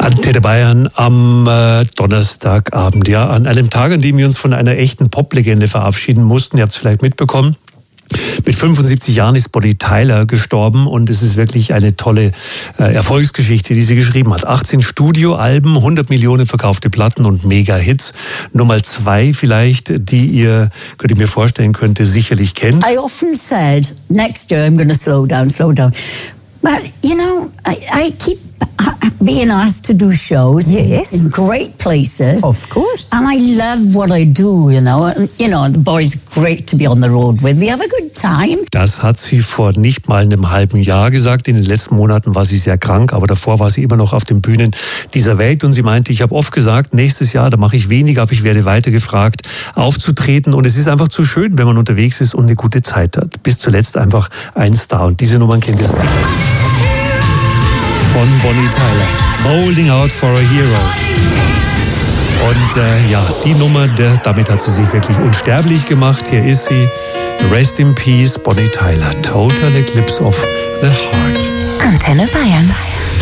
Antenne Bayern am Donnerstagabend, ja, an einem Tag, an dem wir uns von einer echten Poplegende verabschieden mussten. Ihr habt es vielleicht mitbekommen. Mit 75 Jahren ist Bonnie Tyler gestorben und es ist wirklich eine tolle Erfolgsgeschichte, die sie geschrieben hat. 18 Studioalben, 100 Millionen verkaufte Platten und Mega-Hits. Nur mal 2 vielleicht, die ihr, könnt ihr mir vorstellen könnte, sicherlich kennt. I often said, next year I'm going to slow down. But, you know, I keep being asked to do shows in great places. Of course. And I love what I do, you know. And, you know, the boys are great to be on the road with. We have a good time. Das hat sie vor nicht mal einem halben Jahr gesagt. In den letzten Monaten war sie sehr krank, aber davor war sie immer noch auf den Bühnen dieser Welt. Und sie meinte, ich habe oft gesagt, nächstes Jahr, da mache ich weniger, aber ich werde weiter gefragt, aufzutreten. Und es ist einfach zu schön, wenn man unterwegs ist und eine gute Zeit hat. Bis zuletzt einfach ein Star. Und diese Nummern kennt ihr sicher. Von Bonnie Tyler. Holding Out for a Hero. Und ja, die Nummer, damit hat sie sich wirklich unsterblich gemacht. Hier ist sie. Rest in Peace, Bonnie Tyler. Total Eclipse of the Heart. Antenne Bayern.